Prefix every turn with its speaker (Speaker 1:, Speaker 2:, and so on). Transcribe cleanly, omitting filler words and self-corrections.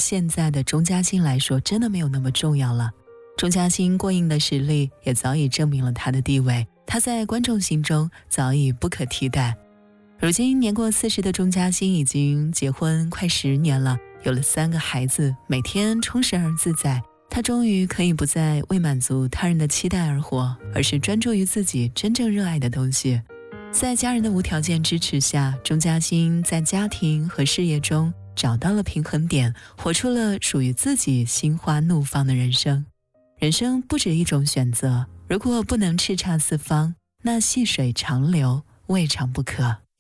Speaker 1: 现在的钟嘉欣来说真的没有那么重要了。钟嘉欣过硬的实力也早已证明了他的地位，他在观众心中早已不可替代。如今年过40的钟嘉欣已经结婚快10年了，有了3个孩子，每天充实而自在。他终于可以不再为满足他人的期待而活，而是专注于自己真正热爱的东西。在家人的无条件支持下，钟嘉欣在家庭和事业中找到了平衡点，活出了属于自己心花怒放的人生。人生不止一种选择，如果不能叱咤四方，那细水长流未尝不可。